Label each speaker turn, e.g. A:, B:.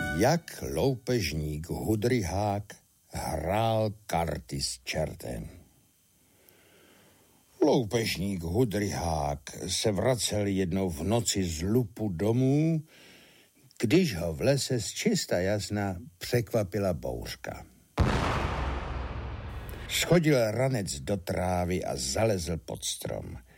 A: Jak loupežník Hudryhák hrál karty s čertem. Loupežník Hudryhák se vracel jednou v noci z lupu domů, když ho v lese z čista jasna překvapila bouřka. Schodil ranec do trávy a zalezl pod strom.